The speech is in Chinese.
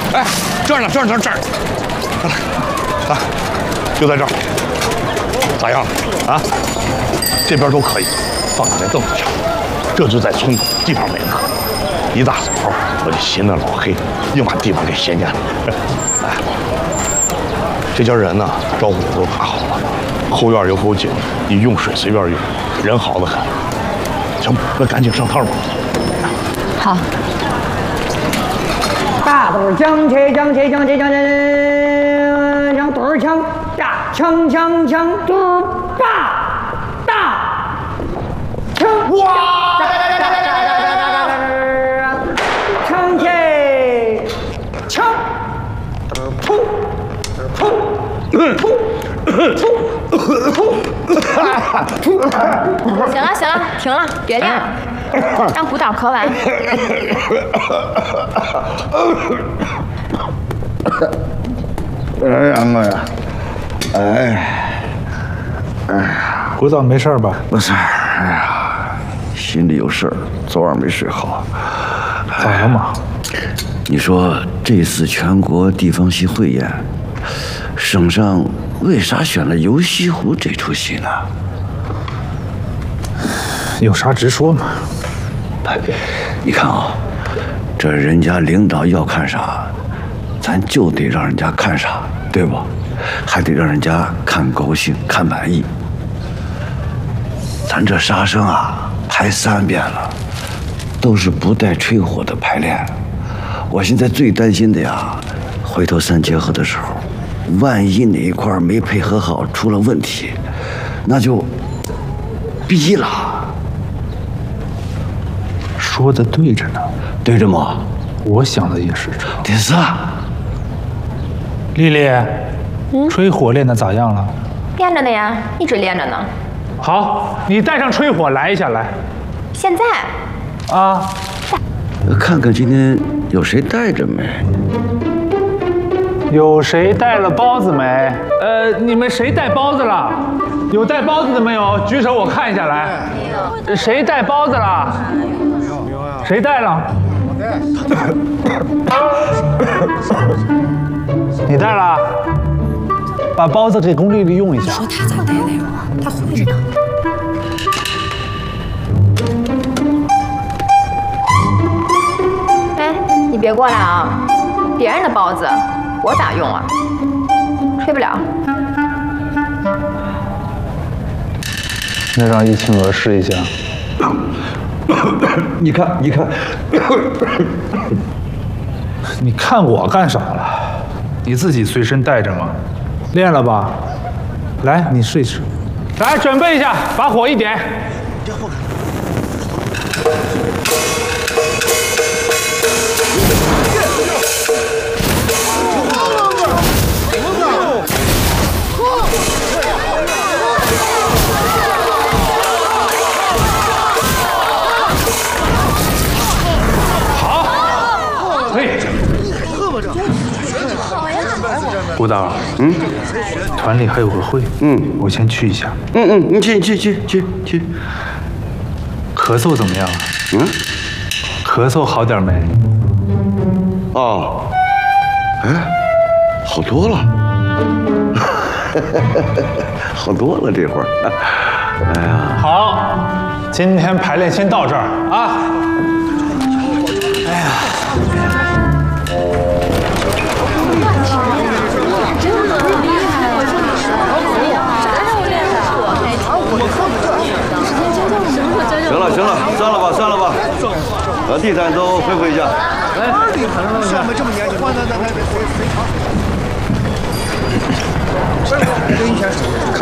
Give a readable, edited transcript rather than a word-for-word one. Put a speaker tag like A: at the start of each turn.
A: 哎，这儿呢，这儿。啊，就在这儿。咋样啊？这边都可以，放在那凳子上。这就在村口，地方美呢。一大早我就寻那老黑，硬把地方给掀见了。哎，这家人呢，招呼我都打好了，后院有口井，你用水随便用，人好得很。行，那赶紧上套吧。
B: 好。
C: 大肚将起，对儿枪，大枪，对儿大枪，哇！枪起，枪，冲！
B: 行了，停了，别练了，让鼓捣咳完。
A: 哎呀我呀，
D: 鼓捣没事吧？
E: 没事，哎呀，心里有事儿，昨晚没睡好。
D: 咋了嘛？
E: 你说这次全国地方戏汇演，省上为啥选了游西湖这出戏呢？
D: 有啥直说嘛。
E: 你看啊，这人家领导要看啥，咱就得让人家看啥，对不？还得让人家看高兴、看满意。咱这杀生啊，排3遍了，都是不带吹火的排练。我现在最担心的呀，回头3结合的时候，万一哪一块没配合好，出了问题，那就逼了。
D: 说的对着呢，
E: 对着吗？
D: 我想的也是这。
E: 第4，
D: 丽丽，吹火练的咋样了？
B: 练着呢呀，一直练着呢。
D: 好，你带上吹火来一下来。
B: 现在？
D: 啊。
E: 看看今天有谁带着没？
D: 有谁带了包子没？你们谁带包子了？有带包子的没有？举手我看一下来。没有。谁带包子了？没有呀。谁带了？我带。你带了？把包子给龚丽丽用一下。
F: 说他咋带的呀？他会着呢。
B: 哎，你别过来啊！别人的包子我咋用啊？吹不了。
D: 那让易清娥试一下。
E: 你看，
D: 你看我干啥了？你自己随身带着吗？练了吧？来，你试一试。来，准备一下，把火一点。舞蹈，团里还有个会，我先去一下。
E: 你去。
D: 咳嗽怎么样啊？咳嗽好点没？
E: 哦，哎，好多了，好多了这会儿。哎呀，
D: 好，今天排练先到这儿啊。哎呀。
E: 行了，算了吧，把地毯都恢复一下。来，地毯上面这么严谨，换那。